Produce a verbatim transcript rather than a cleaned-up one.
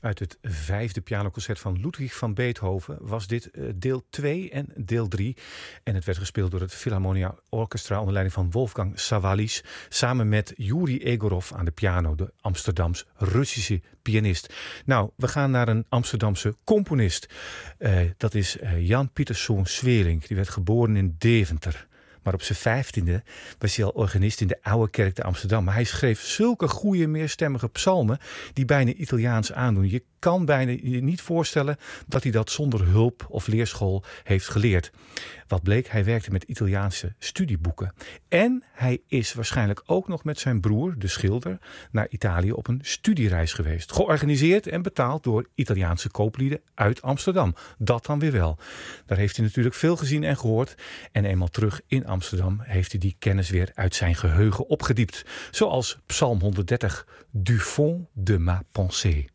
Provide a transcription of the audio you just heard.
Uit het vijfde pianoconcert van Ludwig van Beethoven was dit uh, deel twee en deel drie. En het werd gespeeld door het Philharmonia Orchestra onder leiding van Wolfgang Sawallisch. Samen met Yuri Egorov aan de piano, de Amsterdams-Russische pianist. Nou, we gaan naar een Amsterdamse componist. Uh, dat is uh, Jan Pieterszoon Sweelinck. Die werd geboren in Deventer. Maar op zijn vijftiende was hij al organist in de Oude Kerk te Amsterdam. Maar hij schreef zulke goede meerstemmige psalmen die bijna Italiaans aandoen. Je kan bijna je niet voorstellen dat hij dat zonder hulp of leerschool heeft geleerd. Wat bleek, hij werkte met Italiaanse studieboeken. En hij is waarschijnlijk ook nog met zijn broer, de schilder, naar Italië op een studiereis geweest. Georganiseerd en betaald door Italiaanse kooplieden uit Amsterdam. Dat dan weer wel. Daar heeft hij natuurlijk veel gezien en gehoord. En eenmaal terug in Amsterdam heeft hij die kennis weer uit zijn geheugen opgediept. Zoals Psalm honderddertig, Du fond de ma pensée.